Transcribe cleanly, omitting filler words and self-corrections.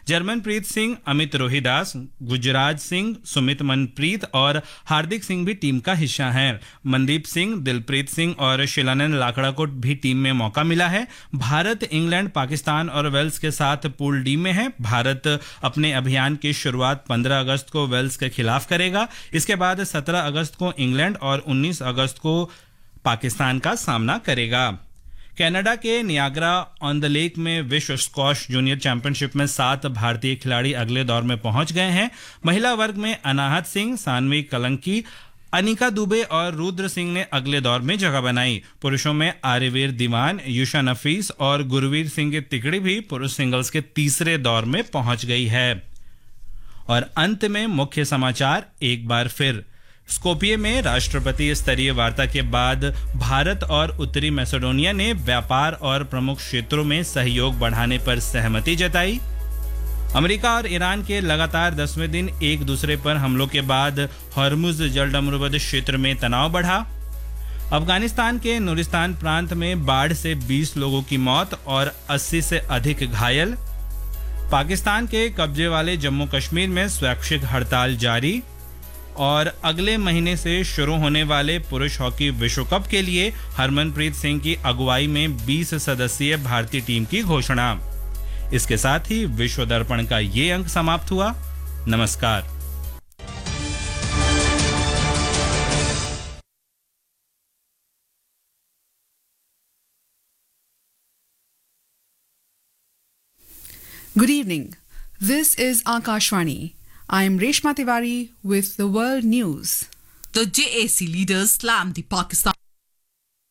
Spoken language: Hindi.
जर्मनप्रीत सिंह, अमित रोहिदास, गुजराज सिंह, सुमित मनप्रीत और हार्दिक सिंह भी टीम का हिस्सा हैं। मनदीप सिंह, दिलप्रीत सिंह और शिलानंद लाकड़ा को भी टीम में मौका मिला है। भारत, इंग्लैंड, पाकिस्तान और वेल्स के साथ पूल डी में है। भारत अपने अभियान की शुरुआत 15 अगस्त को वेल्स के खिलाफ करेगा। इसके बाद 17 अगस्त को इंग्लैंड और 19 अगस्त को पाकिस्तान का सामना करेगा। कनाडा के नियाग्रा ऑन द लेक में विश्व स्क्वॉश जूनियर चैंपियनशिप में 7 भारतीय खिलाड़ी अगले दौर में पहुंच गए हैं। महिला वर्ग में अनाहत सिंह, सानवी कलंकी, अनिका दुबे और रुद्र सिंह ने अगले दौर में जगह बनाई। पुरुषों में आर्यवीर दीवान, युषा नफीस और गुरवीर सिंह की तिकड़ी भी पुरुष सिंगल्स के तीसरे दौर में पहुंच गई है। और अंत में मुख्य समाचार एक बार फिर। स्कोपिये में राष्ट्रपति स्तरीय वार्ता के बाद भारत और उत्तरी मैसेडोनिया ने व्यापार और प्रमुख क्षेत्रों में सहयोग बढ़ाने पर सहमति जताई। अमेरिका और ईरान के लगातार 10वें दिन एक दूसरे पर हमलों के बाद हॉर्मुज जलडमरूबंद क्षेत्र में तनाव बढ़ा। अफगानिस्तान के नूरिस्तान प्रांत में बाढ़ से 20 लोगों की मौत और 80 से अधिक घायल। पाकिस्तान के कब्जे वाले जम्मू कश्मीर में स्वैच्छिक हड़ताल जारी। और अगले महीने से शुरू होने वाले पुरुष हॉकी विश्व कप के लिए हरमनप्रीत सिंह की अगुवाई में 20 सदस्यीय भारतीय टीम की घोषणा। इसके साथ ही विश्व दर्पण का ये अंक समाप्त हुआ। नमस्कार। Good evening. This is Akashvani. I am Reshma Tiwari with the world news. The JAC leaders slammed the Pakistan